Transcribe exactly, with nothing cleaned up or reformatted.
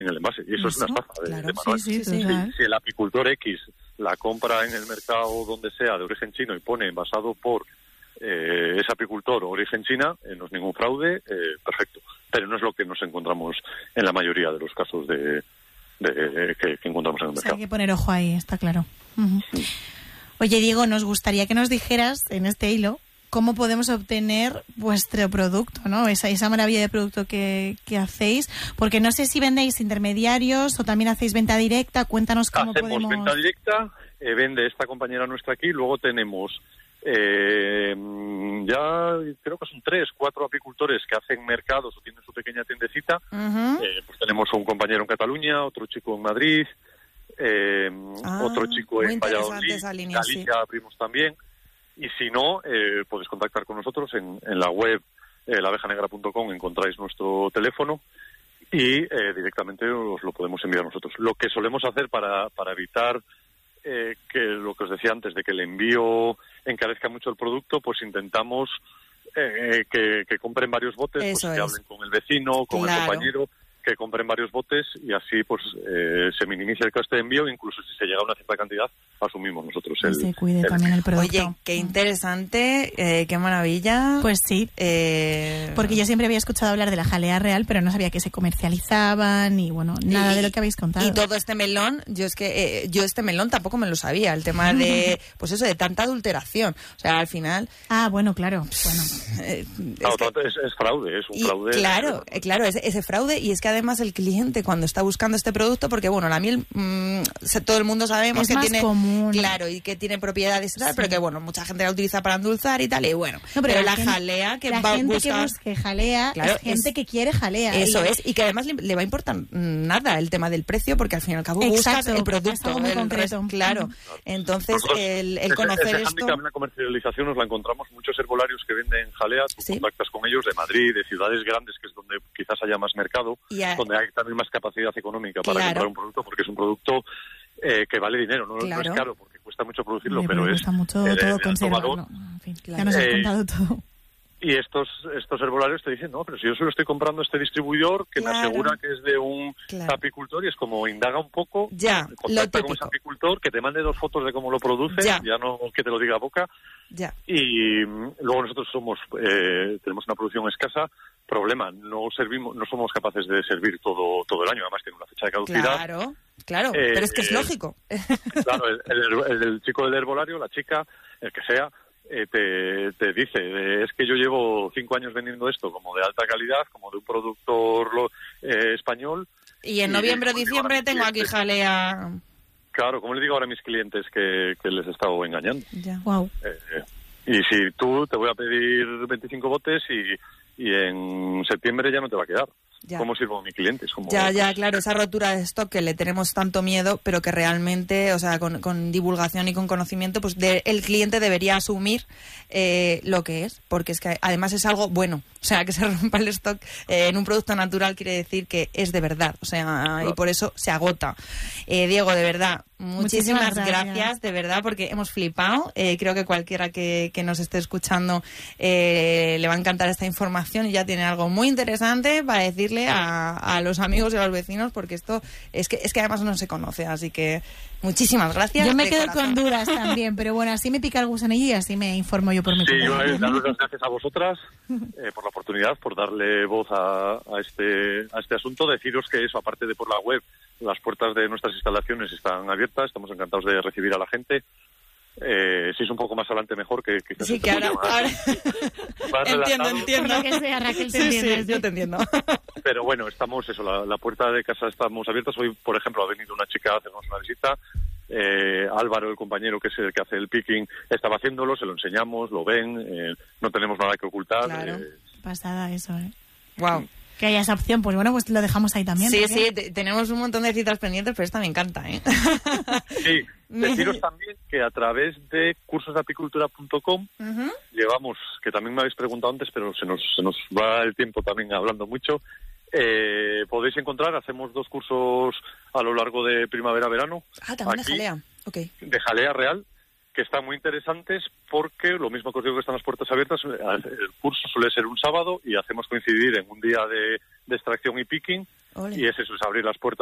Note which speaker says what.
Speaker 1: en el envase. Y eso, eso es una estafa de,
Speaker 2: claro,
Speaker 1: de manual.
Speaker 2: Sí, sí, sí,
Speaker 1: si, si el apicultor X la compra en el mercado donde sea de origen chino y pone envasado por eh, ese apicultor origen China, eh, no es ningún fraude, eh, perfecto. Pero no es lo que nos encontramos en la mayoría de los casos de, de, de que, que encontramos en el
Speaker 3: O sea,
Speaker 1: mercado.
Speaker 3: hay que poner ojo ahí, está claro. Uh-huh. Sí. Oye, Diego, nos gustaría que nos dijeras en este hilo cómo podemos obtener vuestro producto, ¿no? Esa, esa maravilla de producto que, que hacéis, porque no sé si vendéis intermediarios o también hacéis venta directa. Cuéntanos cómo
Speaker 1: Hacemos
Speaker 3: podemos...
Speaker 1: venta directa, eh, vende esta compañera nuestra aquí, luego tenemos eh, ya creo que son tres, cuatro apicultores que hacen mercados o tienen su pequeña tiendecita. Uh-huh. eh, pues tenemos un compañero en Cataluña, otro chico en Madrid, eh, ah, otro chico en Valladolid, Galicia sí. Abrimos también. Y si no, eh, podéis contactar con nosotros en, en la web eh, la abeja negra punto com, encontráis nuestro teléfono y eh, directamente os lo podemos enviar nosotros. Lo que solemos hacer para, para evitar eh, que lo que os decía antes, de que el envío encarezca mucho el producto, pues intentamos eh, que, que compren varios botes, pues que hablen con el vecino, con claro. el compañero, que compren varios botes y así pues eh, se minimiza el coste de envío, incluso si se llega a una cierta cantidad asumimos nosotros el,
Speaker 3: se cuide el, también el producto.
Speaker 2: Oye, qué interesante, eh, qué maravilla.
Speaker 3: Pues sí,
Speaker 2: eh...
Speaker 3: porque yo siempre había escuchado hablar de la jalea real, pero no sabía que se comercializaban y bueno, nada y, de lo que habéis contado.
Speaker 2: Y todo este melón, yo es que eh, yo este melón tampoco me lo sabía, el tema de pues eso, de tanta adulteración, o sea, al final.
Speaker 3: Ah, bueno, claro, bueno.
Speaker 1: Eh, no, es, que... es, es fraude, es un
Speaker 2: y,
Speaker 1: fraude.
Speaker 2: Claro, eh, claro, ese, ese fraude y es que además el cliente cuando está buscando este producto, porque bueno, la miel mmm, todo el mundo sabemos
Speaker 3: es
Speaker 2: que
Speaker 3: más
Speaker 2: tiene
Speaker 3: común.
Speaker 2: Claro, y que tiene propiedades y tal, sí. pero que bueno, mucha gente la utiliza para endulzar y tal, y bueno,
Speaker 3: no,
Speaker 2: pero, pero
Speaker 3: la,
Speaker 2: la
Speaker 3: gente,
Speaker 2: jalea que
Speaker 3: la
Speaker 2: va
Speaker 3: gente
Speaker 2: busca...
Speaker 3: que busque jalea, claro, es gente es, que quiere jalea.
Speaker 2: Eso
Speaker 3: y...
Speaker 2: es, y que además le, le va a importar nada el tema del precio, porque al fin y al cabo
Speaker 3: Exacto,
Speaker 2: buscas el producto,
Speaker 3: es muy
Speaker 2: el
Speaker 3: concreto.
Speaker 2: Res, claro. Entonces,
Speaker 1: Nosotros,
Speaker 2: el, el conocer
Speaker 1: ese, ese
Speaker 2: esto...
Speaker 1: en la comercialización nos la encontramos muchos herbolarios que venden jalea, tú ¿sí? contactas con ellos de Madrid, de ciudades grandes, que es donde quizás haya más mercado, a... donde hay también más capacidad económica para
Speaker 2: claro.
Speaker 1: comprar un producto, porque es un producto eh, que vale dinero, no,
Speaker 2: claro.
Speaker 1: no es caro, porque cuesta mucho producirlo,
Speaker 3: sí,
Speaker 1: pero es...
Speaker 3: cuesta mucho eh, todo conservarlo. En fin, claro. Ya nos has contado todo.
Speaker 1: Y estos estos herbolarios te dicen, no, pero si yo solo estoy comprando este distribuidor que
Speaker 2: claro.
Speaker 1: me asegura que es de un
Speaker 2: claro.
Speaker 1: apicultor, y es como indaga un poco,
Speaker 2: ya,
Speaker 1: contacta con ese apicultor, que te mande dos fotos de cómo lo produce,
Speaker 2: ya,
Speaker 1: ya no que te lo diga a boca,
Speaker 2: ya.
Speaker 1: y luego nosotros somos eh, tenemos una producción escasa, problema, no servimos, no somos capaces de servir todo todo el año, además tiene una fecha de caducidad.
Speaker 2: Claro, claro, eh, pero es que es lógico.
Speaker 1: Claro, el, el, el, el chico del herbolario, la chica, el que sea, Eh, te, te dice, eh, es que yo llevo cinco años vendiendo esto como de alta calidad, como de un productor eh, español.
Speaker 2: Y en noviembre o diciembre tengo aquí jalea.
Speaker 1: Claro, como le digo ahora a mis clientes que, que les he estado engañando.
Speaker 2: Ya.
Speaker 3: Wow.
Speaker 1: Eh, y si tú te voy a pedir veinticinco botes y, y en septiembre ya no te va a quedar. Ya. ¿Cómo sirvo a mis clientes? ¿Cómo,
Speaker 2: ya, ya,
Speaker 1: pues,
Speaker 2: claro, esa rotura de stock que le tenemos tanto miedo, pero que realmente, o sea, con, con divulgación y con conocimiento, pues de, el cliente debería asumir eh, lo que es, porque es que además es algo bueno. O sea, que se rompa el stock eh, en un producto natural quiere decir que es de verdad, o sea, claro. Y por eso se agota. Eh, Diego, de verdad, muchísimas, muchísimas gracias. gracias, de verdad, porque hemos flipado. Eh, creo que cualquiera que, que nos esté escuchando eh, le va a encantar esta información y ya tiene algo muy interesante para decir A, a los amigos y a los vecinos, porque esto es que es que además no se conoce, así que muchísimas gracias.
Speaker 3: Yo me quedo
Speaker 2: corazón.
Speaker 3: con dudas también, pero bueno, así me pica el gusanillo y así me informo yo por mi
Speaker 1: Sí,
Speaker 3: cuenta.
Speaker 1: yo daros las gracias a vosotras eh, por la oportunidad, por darle voz a, a este a este asunto. Deciros que eso, aparte de por la web, las puertas de nuestras instalaciones están abiertas, estamos encantados de recibir a la gente. Eh, si es un poco más adelante mejor, que quizás
Speaker 2: sí, que ahora, ahora... entiendo, entiendo
Speaker 3: por lo que sea, Raquel, te
Speaker 2: sí,
Speaker 3: entiendes,
Speaker 2: sí, yo te entiendo.
Speaker 1: Pero bueno, estamos eso, la, la puerta de casa estamos abiertas. Hoy, por ejemplo, ha venido una chica a hacernos una visita. Eh, Álvaro, el compañero que es el que hace el picking, estaba haciéndolo, se lo enseñamos, lo ven, eh, no tenemos nada que ocultar.
Speaker 3: Claro,
Speaker 1: eh...
Speaker 3: pasada eso, ¿eh?
Speaker 2: Wow.
Speaker 3: Que haya esa opción, pues bueno, pues lo dejamos ahí también.
Speaker 2: Sí, sí, te, tenemos un montón de citas pendientes, pero esta me encanta, ¿eh?
Speaker 1: Sí, deciros también que a través de cursos de apicultura punto com uh-huh. llevamos, que también me habéis preguntado antes, pero se nos, se nos va el tiempo también hablando mucho, eh, podéis encontrar, hacemos dos cursos a lo largo de primavera-verano.
Speaker 2: Ah, también aquí, de jalea, ok.
Speaker 1: De jalea real. que están muy interesantes porque, lo mismo que os digo que están las puertas abiertas, el curso suele ser un sábado y hacemos coincidir en un día de, de extracción y picking,
Speaker 2: Ole.
Speaker 1: y es eso, es abrir las puertas